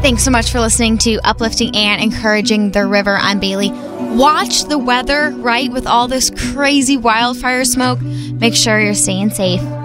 Thanks so much for listening to Uplifting and Encouraging the River. I'm Bailey. Watch the weather, right? With all this crazy wildfire smoke, make sure you're staying safe.